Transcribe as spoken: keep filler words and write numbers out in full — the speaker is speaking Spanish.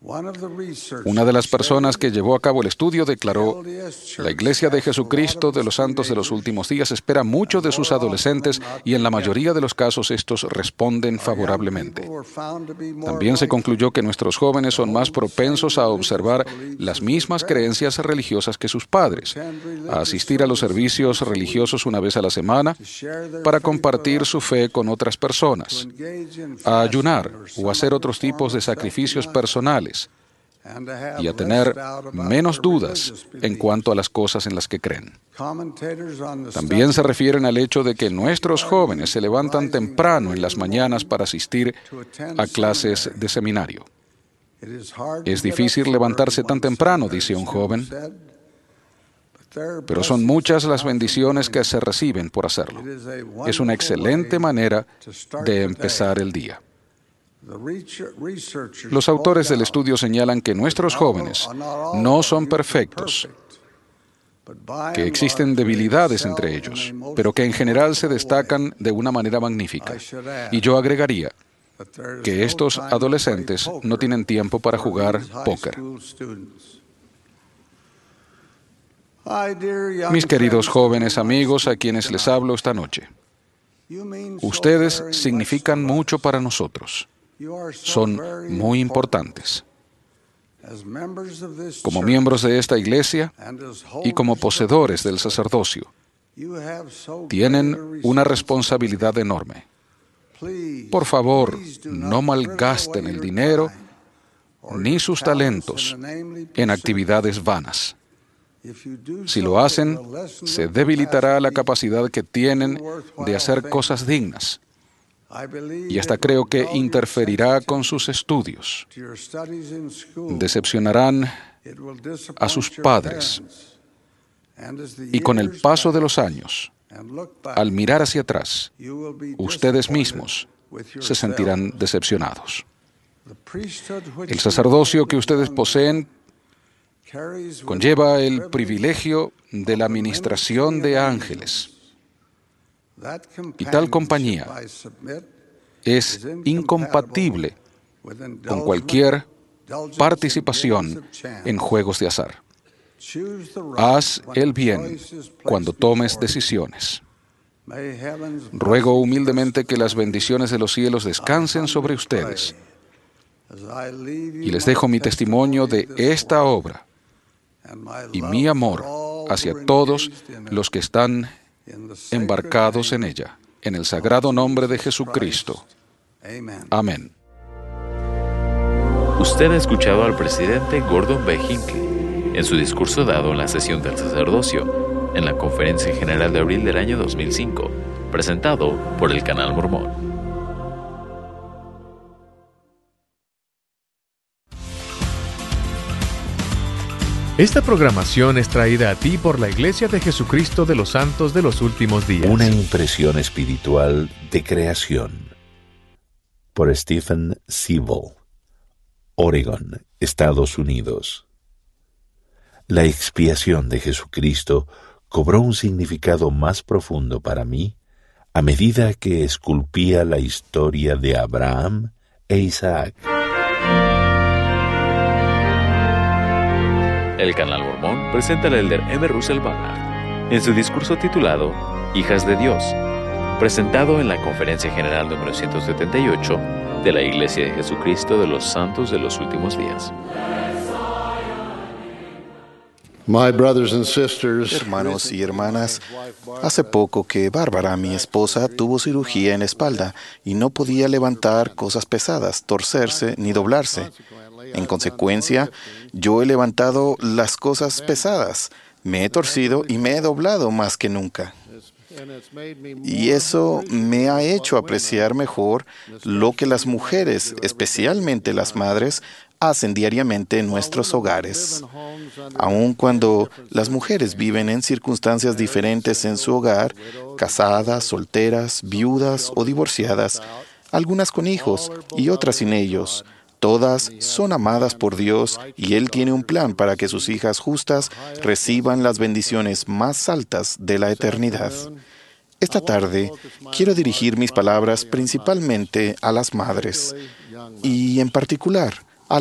Una de las personas que llevó a cabo el estudio declaró: la Iglesia de Jesucristo de los Santos de los Últimos Días espera mucho de sus adolescentes y en la mayoría de los casos estos responden favorablemente. También se concluyó que nuestros jóvenes son más propensos a observar las mismas creencias religiosas que sus padres, a asistir a los servicios religiosos una vez a la semana para compartir su fe con otras personas, a ayunar o hacer otros tipos de sacrificios personales, y a tener menos dudas en cuanto a las cosas en las que creen. También se refieren al hecho de que nuestros jóvenes se levantan temprano en las mañanas para asistir a clases de seminario. Es difícil levantarse tan temprano, dice un joven, pero son muchas las bendiciones que se reciben por hacerlo. Es una excelente manera de empezar el día. Los autores del estudio señalan que nuestros jóvenes no son perfectos, que existen debilidades entre ellos, pero que en general se destacan de una manera magnífica. Y yo agregaría que estos adolescentes no tienen tiempo para jugar póker. Mis queridos jóvenes amigos a quienes les hablo esta noche, ustedes significan mucho para nosotros. Son muy importantes. Como miembros de esta iglesia y como poseedores del sacerdocio, tienen una responsabilidad enorme. Por favor, no malgasten el dinero ni sus talentos en actividades vanas. Si lo hacen, se debilitará la capacidad que tienen de hacer cosas dignas. Y hasta creo que interferirá con sus estudios. Decepcionarán a sus padres. Y con el paso de los años, al mirar hacia atrás, ustedes mismos se sentirán decepcionados. El sacerdocio que ustedes poseen conlleva el privilegio de la administración de ángeles. Y tal compañía es incompatible con cualquier participación en juegos de azar. Haz el bien cuando tomes decisiones. Ruego humildemente que las bendiciones de los cielos descansen sobre ustedes. Y les dejo mi testimonio de esta obra y mi amor hacia todos los que están embarcados en ella, en el sagrado nombre de Jesucristo. Amén. Usted ha escuchado al presidente Gordon B. Hinckley en su discurso dado en la sesión del sacerdocio, en la Conferencia General de abril del año dos mil cinco, presentado por el Canal Mormón. Esta programación es traída a ti por la Iglesia de Jesucristo de los Santos de los Últimos Días. Una impresión espiritual de creación. Por Stephen Siebel, Oregon, Estados Unidos. La expiación de Jesucristo cobró un significado más profundo para mí a medida que esculpía la historia de Abraham e Isaac. El Canal Mormón presenta al elder M. Russell Ballard en su discurso titulado Hijas de Dios, presentado en la Conferencia General número ciento setenta y ocho de la Iglesia de Jesucristo de los Santos de los Últimos Días. Hermanos y hermanas, hace poco que Bárbara, mi esposa, tuvo cirugía en la espalda y no podía levantar cosas pesadas, torcerse ni doblarse. En consecuencia, yo he levantado las cosas pesadas, me he torcido y me he doblado más que nunca. Y eso me ha hecho apreciar mejor lo que las mujeres, especialmente las madres, hacen diariamente en nuestros hogares. Aun cuando las mujeres viven en circunstancias diferentes en su hogar, casadas, solteras, viudas o divorciadas, algunas con hijos y otras sin ellos, todas son amadas por Dios y Él tiene un plan para que sus hijas justas reciban las bendiciones más altas de la eternidad. Esta tarde quiero dirigir mis palabras principalmente a las madres y, en particular,